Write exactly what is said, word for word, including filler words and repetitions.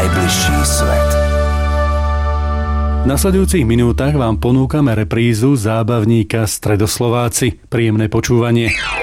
najbližší svet. V nasledujúcich minútach vám ponúkame reprízu zábavníka Stredoslováci. Príjemné počúvanie.